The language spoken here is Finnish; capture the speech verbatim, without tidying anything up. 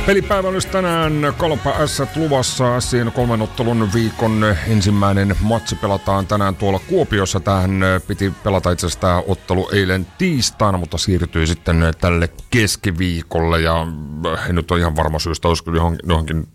Pelipäivä olisi tänään Kalpa S luvassa. Siinä kolmen ottelun viikon ensimmäinen matsi pelataan tänään tuolla Kuopiossa. Tähän piti pelata itse asiassa tämä ottelu eilen tiistaina, mutta siirtyi sitten tälle keskiviikolle. Ja en nyt ole ihan varma syystä, olisiko johonkin